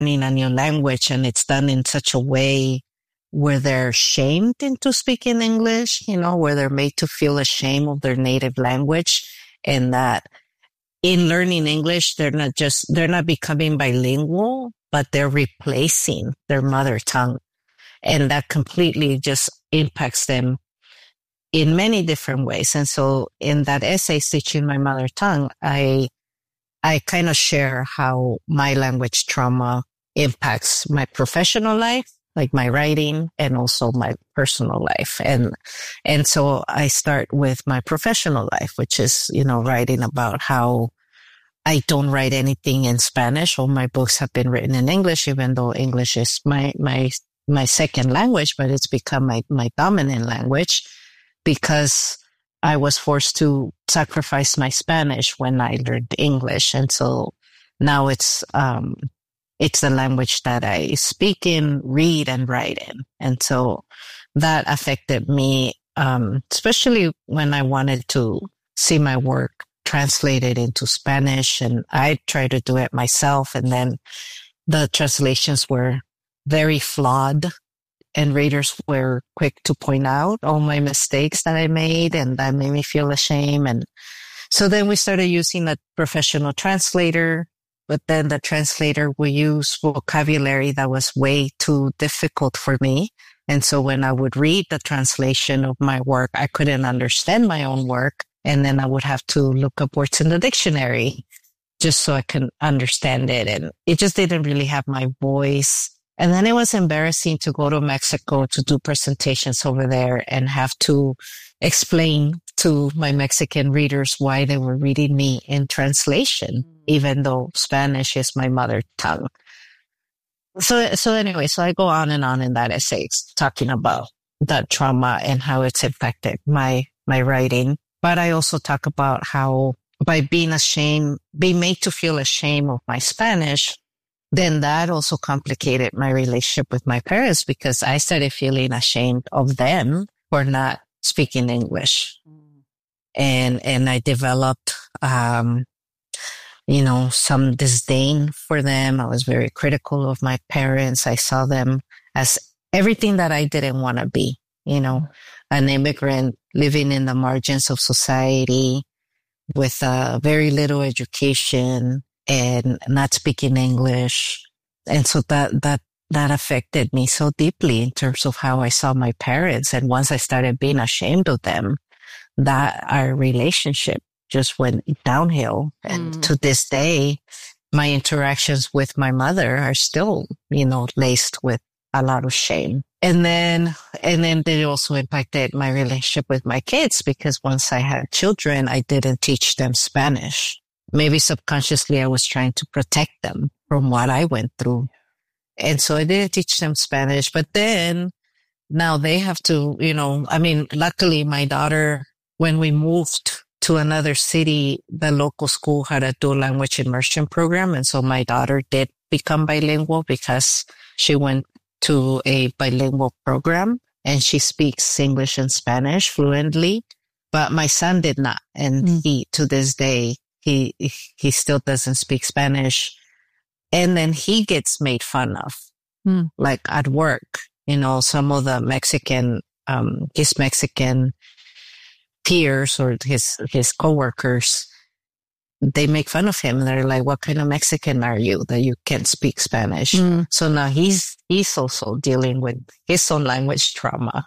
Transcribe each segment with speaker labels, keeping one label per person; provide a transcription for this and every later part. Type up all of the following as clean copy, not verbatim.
Speaker 1: learning a new language and it's done in such a way where they're shamed into speaking English, where they're made to feel ashamed of their native language, and that in learning English, they're not becoming bilingual, but they're replacing their mother tongue. And that completely just impacts them in many different ways. And so in that essay, Teaching My Mother Tongue, I kind of share how my language trauma impacts my professional life, like my writing, and also my personal life. And so I start with my professional life, which is, writing about how I don't write anything in Spanish. All my books have been written in English, even though English is my second language, but it's become my dominant language because I was forced to sacrifice my Spanish when I learned English. And so now it's the language that I speak in, read, and write in. And so that affected me, especially when I wanted to see my work translated into Spanish, and I tried to do it myself. And then the translations were very flawed, and readers were quick to point out all my mistakes that I made, and that made me feel ashamed. And so then we started using a professional translator, but then the translator would use vocabulary that was way too difficult for me. And so when I would read the translation of my work, I couldn't understand my own work. And then I would have to look up words in the dictionary just so I can understand it. And it just didn't really have my voice. And then it was embarrassing to go to Mexico to do presentations over there and have to explain to my Mexican readers why they were reading me in translation, even though Spanish is my mother tongue. So anyway, I go on in that essay talking about that trauma and how it's affected my writing. But I also talk about how by being made to feel ashamed of my Spanish, then that also complicated my relationship with my parents because I started feeling ashamed of them for not speaking English. And I developed, some disdain for them. I was very critical of my parents. I saw them as everything that I didn't want to be, an immigrant living in the margins of society with very little education and not speaking English. And so that affected me so deeply in terms of how I saw my parents. And once I started being ashamed of them, that our relationship just went downhill. And to this day, my interactions with my mother are still, laced with a lot of shame. And then they also impacted my relationship with my kids because once I had children, I didn't teach them Spanish. Maybe subconsciously I was trying to protect them from what I went through. And so I didn't teach them Spanish, but then now they have to, luckily my daughter, when we moved to another city, the local school had a dual language immersion program. And so my daughter did become bilingual because she went to a bilingual program and she speaks English and Spanish fluently, but my son did not. And he, to this day, he still doesn't speak Spanish. And then he gets made fun of, like at work, some of the his Mexican peers or his coworkers, they make fun of him. They're like, what kind of Mexican are you that you can't speak Spanish? So now he's also dealing with his own language trauma.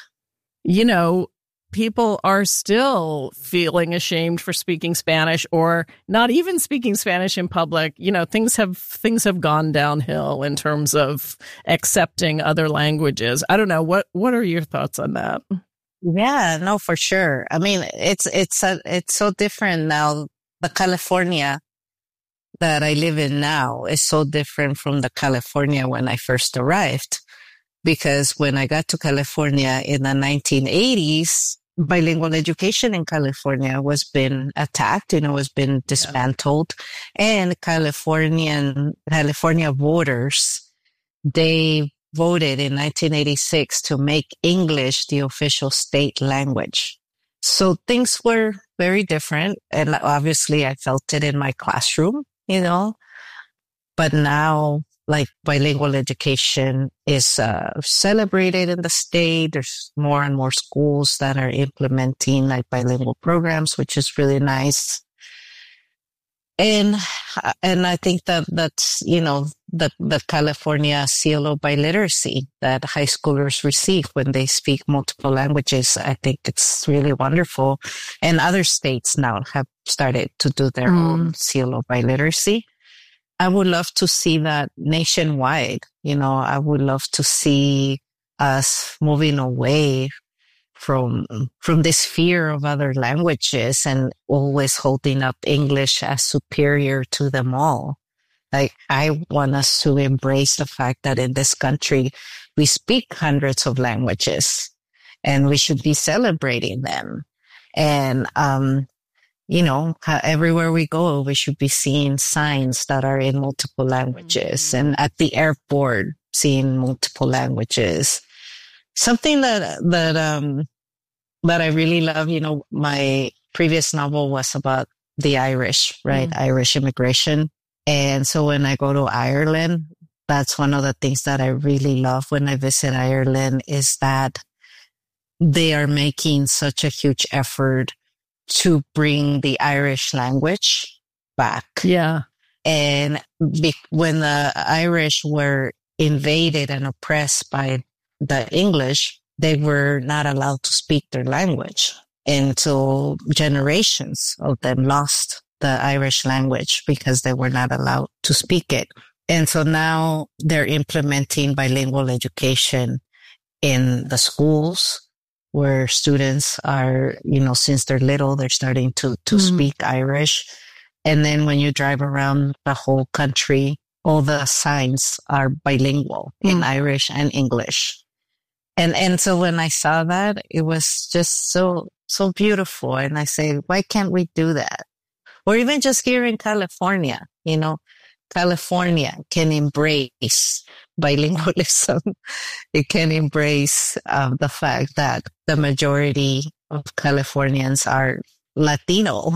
Speaker 2: People are still feeling ashamed for speaking Spanish or not even speaking Spanish in public. Things have gone downhill in terms of accepting other languages. I don't know. What are your thoughts on that?
Speaker 1: Yeah, no, for sure. I mean, it's so different now. The California that I live in now is so different from the California when I first arrived, because when I got to California in the 1980s, bilingual education in California was been attacked, was been dismantled, and California voters, they voted in 1986 to make English the official state language. So things were very different. And obviously I felt it in my classroom, but now like bilingual education is celebrated in the state. There's more and more schools that are implementing like bilingual programs, which is really nice. And I think that's, the California seal of biliteracy that high schoolers receive when they speak multiple languages. I think it's really wonderful. And other states now have started to do their own seal of biliteracy. I would love to see that nationwide. I would love to see us moving away from this fear of other languages and always holding up English as superior to them all. Like, I want us to embrace the fact that in this country, we speak hundreds of languages and we should be celebrating them. And, everywhere we go, we should be seeing signs that are in multiple languages, and at the airport, seeing multiple languages. Something that I really love, my previous novel was about the Irish, right? Irish immigration. And so when I go to Ireland, that's one of the things that I really love when I visit Ireland, is that they are making such a huge effort to bring the Irish language back.
Speaker 2: Yeah.
Speaker 1: And when the Irish were invaded and oppressed by the English, they were not allowed to speak their language. And so generations of them lost the Irish language because they were not allowed to speak it. And so now they're implementing bilingual education in the schools, where students are, since they're little, they're starting to speak Irish. And then when you drive around the whole country, all the signs are bilingual in Irish and English. And so when I saw that, it was just so beautiful. And I say, why can't we do that? Or even just here in California, California can embrace bilingualism. It can embrace the fact that the majority of Californians are Latino.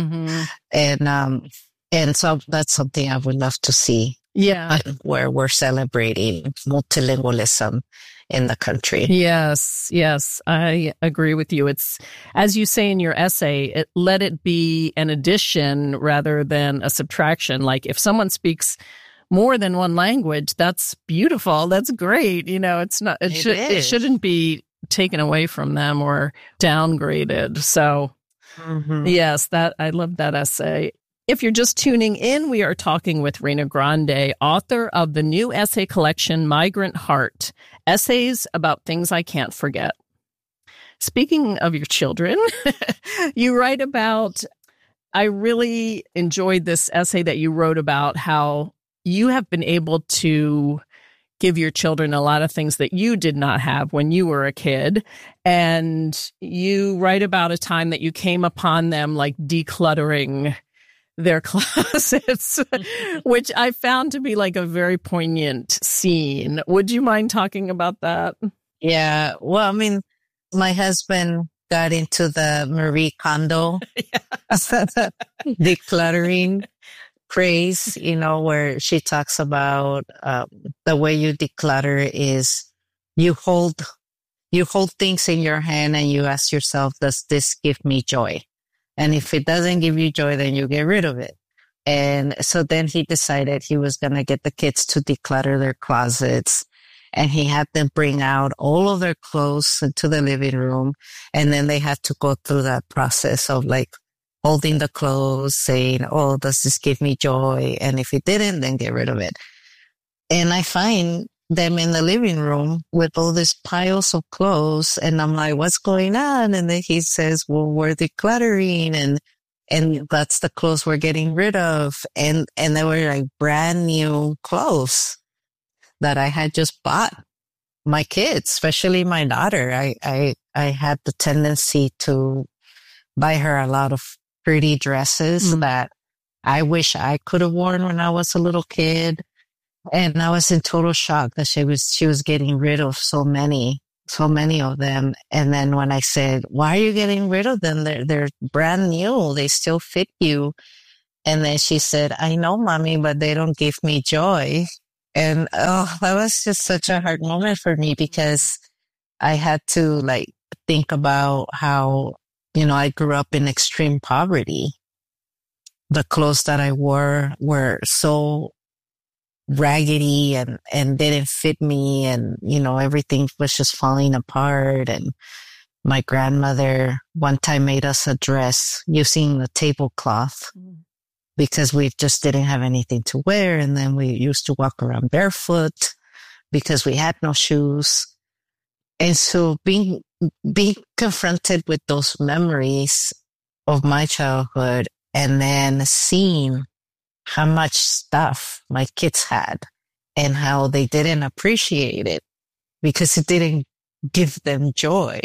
Speaker 1: And so that's something I would love to see.
Speaker 2: Yeah.
Speaker 1: Where we're celebrating multilingualism in the country.
Speaker 2: Yes, I agree with you. It's, as you say in your essay, let it be an addition rather than a subtraction. Like, if someone speaks more than one language, that's beautiful. That's great. It's not, it shouldn't be taken away from them or downgraded. So yes, I love that essay. If you're just tuning in, we are talking with Reina Grande, author of the new essay collection, Migrant Heart, Essays About Things I Can't Forget. Speaking of your children, you write about, I really enjoyed this essay that you wrote about how you have been able to give your children a lot of things that you did not have when you were a kid. And you write about a time that you came upon them like decluttering their closets, which I found to be like a very poignant scene. Would you mind talking about that?
Speaker 1: Yeah. Well, I mean, my husband got into the Marie Kondo decluttering craze, where she talks about the way you declutter is you hold things in your hand and you ask yourself, does this give me joy? And if it doesn't give you joy, then you get rid of it. And so then he decided he was going to get the kids to declutter their closets. And he had them bring out all of their clothes into the living room. And then they had to go through that process of like holding the clothes, saying, oh, does this give me joy? And if it didn't, then get rid of it. And I find them in the living room with all these piles of clothes. And I'm like, what's going on? And then he says, well, we're decluttering and that's the clothes we're getting rid of. And they were like brand new clothes that I had just bought my kids, especially my daughter. I had the tendency to buy her a lot of pretty dresses that I wish I could have worn when I was a little kid. And I was in total shock that she was getting rid of so many of them. And then when I said, why are you getting rid of them? They're brand new. They still fit you. And then she said, I know, mommy, but they don't give me joy. And that was just such a hard moment for me because I had to like think about how, I grew up in extreme poverty. The clothes that I wore were so raggedy and didn't fit me. And, everything was just falling apart. And my grandmother one time made us a dress using the tablecloth because we just didn't have anything to wear. And then we used to walk around barefoot because we had no shoes. And so being confronted with those memories of my childhood and then seeing how much stuff my kids had and how they didn't appreciate it because it didn't give them joy,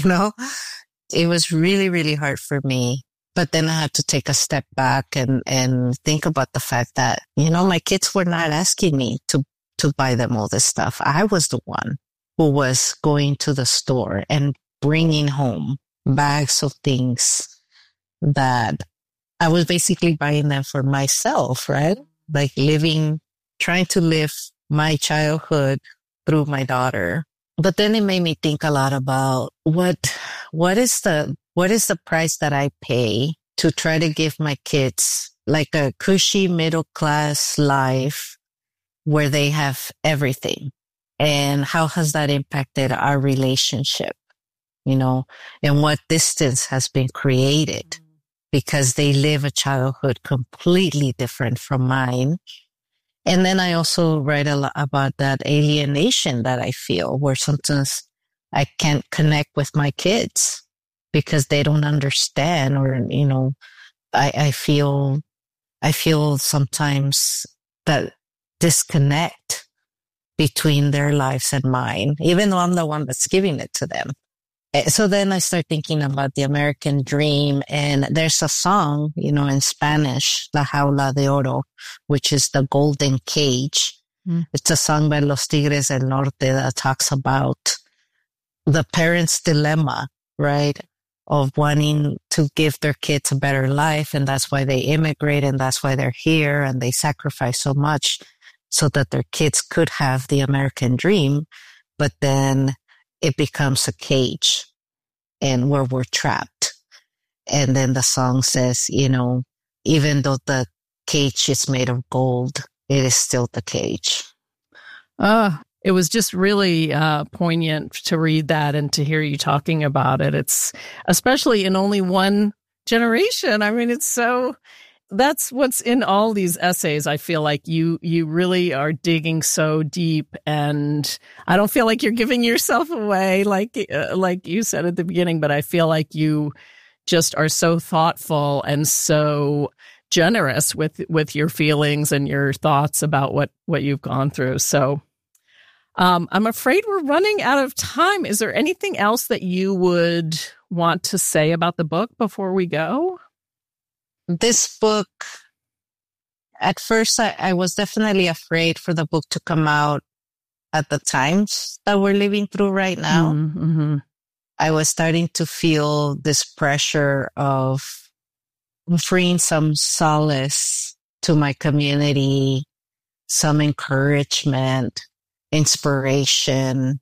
Speaker 1: it was really, really hard for me. But then I had to take a step back and think about the fact that, my kids were not asking me to buy them all this stuff. I was the one who was going to the store and bringing home bags of things that I was basically buying them for myself, right? Like trying to live my childhood through my daughter. But then it made me think a lot about what is the price that I pay to try to give my kids like a cushy middle class life where they have everything? And how has that impacted our relationship, and what distance has been created because they live a childhood completely different from mine. And then I also write a lot about that alienation that I feel where sometimes I can't connect with my kids because they don't understand or, I feel sometimes that disconnect between their lives and mine, even though I'm the one that's giving it to them. So then I start thinking about the American dream, and there's a song, in Spanish, La Jaula de Oro, which is the golden cage. It's a song by Los Tigres del Norte that talks about the parents' dilemma, right? Of wanting to give their kids a better life. And that's why they immigrate and that's why they're here and they sacrifice so much so that their kids could have the American dream. But then it becomes a cage and where we're trapped. And then the song says, even though the cage is made of gold, it is still the cage.
Speaker 2: It was just really poignant to read that and to hear you talking about it. It's especially in only one generation. I mean, that's what's in all these essays. I feel like you really are digging so deep, and I don't feel like you're giving yourself away like you said at the beginning, but I feel like you just are so thoughtful and so generous with your feelings and your thoughts about what you've gone through. So I'm afraid we're running out of time. Is there anything else that you would want to say about the book before we go?
Speaker 1: This book, at first, I was definitely afraid for the book to come out at the times that we're living through right now.
Speaker 2: Mm-hmm.
Speaker 1: I was starting to feel this pressure of offering some solace to my community, some encouragement, inspiration.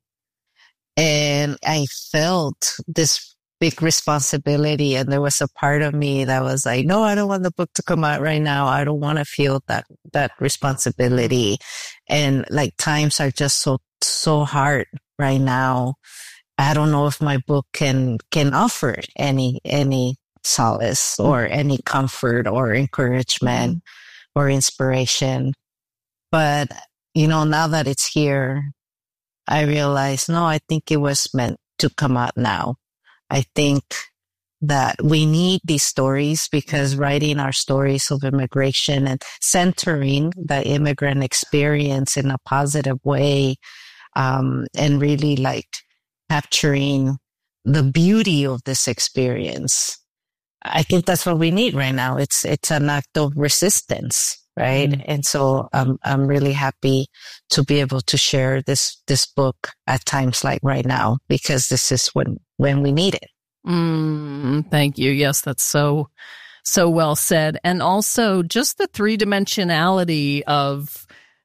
Speaker 1: And I felt this big responsibility. And there was a part of me that was like, no, I don't want the book to come out right now. I don't want to feel that responsibility. And like times are just so hard right now. I don't know if my book can offer any solace or any comfort or encouragement or inspiration. But, now that it's here, I realize, no, I think it was meant to come out now. I think that we need these stories because writing our stories of immigration and centering the immigrant experience in a positive way, and really like capturing the beauty of this experience. I think that's what we need right now. It's an act of resistance. Right. Mm-hmm. And so I'm really happy to be able to share this book at times like right now, because this is when we need it.
Speaker 2: Thank you. Yes, that's so well said. And also just the three-dimensionality of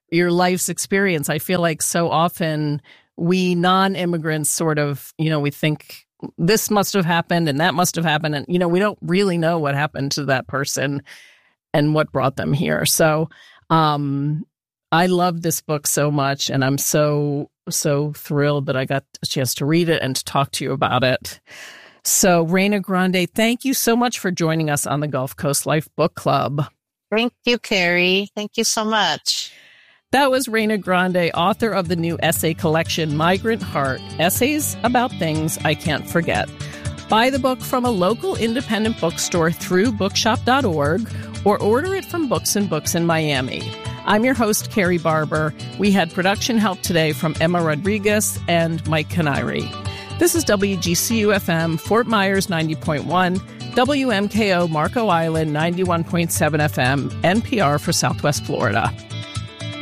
Speaker 2: life's experience. I feel like so often we non-immigrants sort of, we think this must have happened and that must have happened. And, we don't really know what happened to that person and what brought them here. So I love this book so much, and I'm so thrilled that I got a chance to read it and to talk to you about it. So, Reina Grande, thank you so much for joining us on the Gulf Coast Life Book Club.
Speaker 1: Thank you, Carrie. Thank you so much.
Speaker 2: That was Reina Grande, author of the new essay collection, Migrant Heart, Essays About Things I Can't Forget. Buy the book from a local independent bookstore through bookshop.org or order it from Books and Books in Miami. I'm your host, Carrie Barber. We had production help today from Emma Rodriguez and Mike Canary. This is WGCU-FM, Fort Myers 90.1, WMKO Marco Island 91.7 FM, NPR for Southwest Florida.